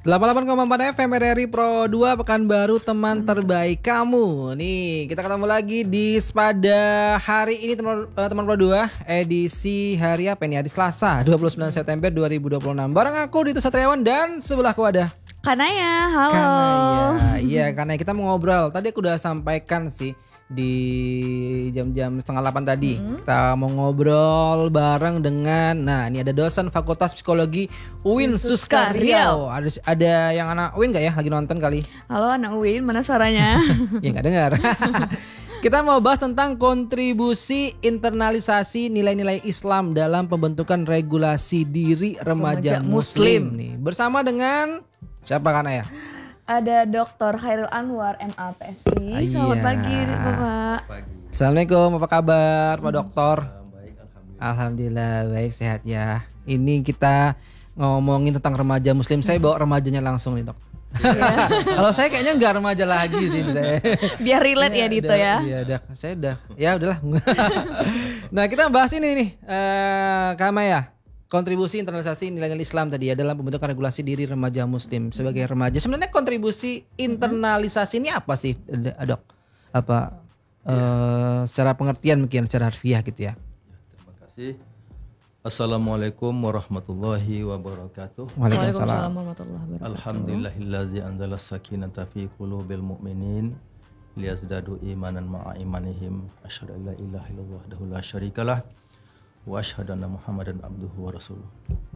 88,4 FM RRI Pro 2 Pekanbaru, teman terbaik kamu. Nih, kita ketemu lagi di pada hari ini teman Pro 2 edisi hari apa ini? Hari Selasa, 29 September 2026. Bareng aku Dito Satriawan dan sebelahku ada Kanaya. Halo. Kanaya. Iya, karena kita mau ngobrol. Tadi aku udah sampaikan sih di jam-jam 7:30 tadi. Kita mau ngobrol bareng dengan, nah ini ada dosen Fakultas Psikologi UIN Suska Riau. Ada yang anak UIN gak ya lagi nonton kali? Halo anak UIN, mana suaranya? Ya gak dengar. Kita mau bahas tentang kontribusi internalisasi nilai-nilai Islam dalam pembentukan regulasi diri remaja Muslim nih. Bersama dengan siapa Kanaya? Ada Dr. Khairil Anwar, MA PSI. Selamat pagi Bapak. Assalamualaikum, apa kabar Pak Dokter? Baik, Alhamdulillah baik, sehat ya. Ini kita ngomongin tentang remaja Muslim. Saya bawa remajanya langsung nih dok. Kalau saya kayaknya nggak remaja lagi sih saya. Biar relate ya Dito ya. Iya udah, saya udah. Ya udahlah. Nah kita bahas ini nih, Kamaya. Kontribusi internalisasi nilai-nilai Islam tadi ya dalam pembentukan regulasi diri remaja Muslim sebagai remaja. Sebenarnya kontribusi internalisasi ini apa sih, dok? Apa secara pengertian mungkin secara harfiah gitu ya? terima kasih. Assalamualaikum warahmatullahi wabarakatuh. Waalaikumsalam. warahmatullahi wabarakatuh. Alhamdulillahillazi anzala sakinata fi qulubil mu'minin liyazdadu imanan ma'a imanihim. Asyhadu an la ilaha illallah wahdahu la syarikalah wa asyhadu anna Muhammadan abduhu wa rasuluh.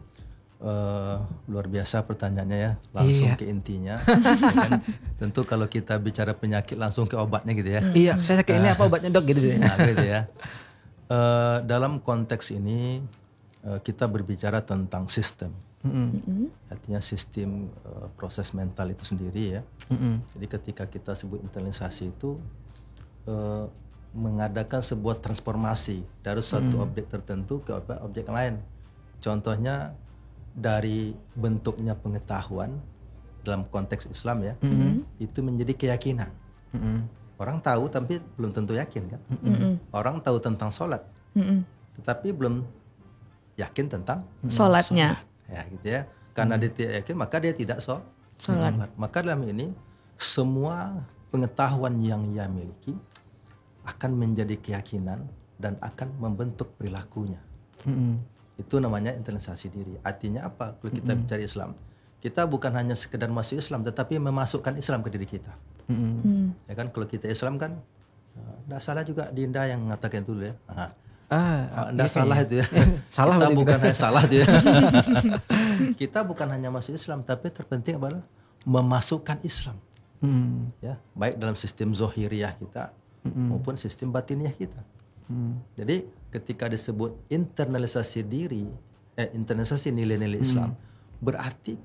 Luar biasa pertanyaannya ya, langsung ke intinya. Kan, tentu kalau kita bicara penyakit langsung ke obatnya gitu ya. Iya, saya sakit ini apa obatnya dok gitu. Nah, gitu ya. Dalam konteks ini kita berbicara tentang sistem. Artinya sistem proses mental itu sendiri ya. Jadi ketika kita sebut internalisasi itu mengadakan sebuah transformasi dari satu objek tertentu ke objek lain. Contohnya dari bentuknya pengetahuan dalam konteks Islam ya, itu menjadi keyakinan. Orang tahu tapi belum tentu yakin kan. Orang tahu tentang sholat, tetapi belum yakin tentang Sholatnya. ya gitu ya. Karena dia tidak yakin maka dia tidak sholat. Maka dalam ini semua pengetahuan yang ia miliki akan menjadi keyakinan dan akan membentuk perilakunya. Itu namanya internalisasi diri. Artinya apa? Kalau kita bicara Islam, kita bukan hanya sekedar masuk Islam, tetapi memasukkan Islam ke diri kita. Ya kan? Kalau kita Islam kan, tidak salah juga Dinda yang mengatakan itu dulu ya. Tidak salah itu ya. Salah kita bukan hanya salah itu ya. Kita bukan hanya masuk Islam, tapi terpenting adalah memasukkan Islam. Ya, baik dalam sistem zohiriyah kita maupun sistem batiniah kita. Jadi ketika disebut internalisasi diri, internalisasi nilai-nilai Islam, berarti